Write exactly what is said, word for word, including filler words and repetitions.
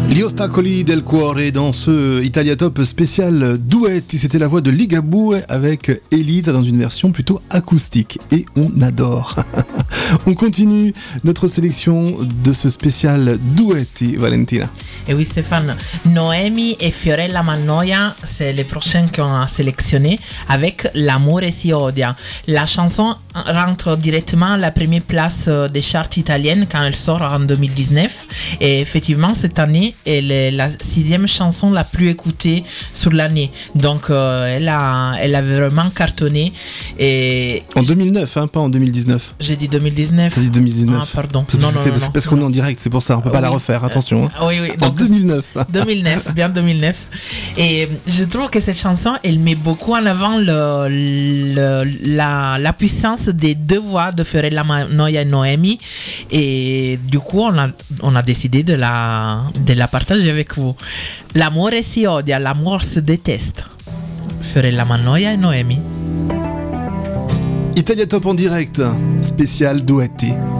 Gli ostacoli del cuore dans ce Italia Top spécial duet. C'était la voix de Ligabue avec Elisa dans une version plutôt acoustique. Et on adore. On continue notre sélection de ce spécial duetti, Valentina. Et oui Stéphane, Noemi et Fiorella Mannoia, c'est les prochains qu'on a sélectionnés avec L'amore si odia. La chanson rentre directement à la première place des charts italiennes quand elle sort en deux mille dix-neuf. Et effectivement, cette année, elle est la sixième chanson la plus écoutée sur l'année. Donc, euh, elle, a, elle a vraiment cartonné. Et en deux mille neuf, hein, pas en deux mille dix-neuf. J'ai dit deux mille dix-neuf. T'as dit deux mille dix-neuf. Ah, pardon. C'est, non, non, c'est, non, c'est non, parce non, qu'on non. est en direct, c'est pour ça. On peut pas oui. la refaire, attention. Hein. Oui, oui. En Donc, deux mille neuf. deux mille neuf, bien deux mille neuf. Et je trouve que cette chanson, elle met beaucoup en avant le, le, la, la puissance des deux voix de Fiorella Mannoia et Noemi. Et du coup, on a, on a décidé de la, de la partager avec vous. L'amore si odia, l'amour se déteste. Fiorella Mannoia et Noemi. Italia Top en direct, spécial duetti.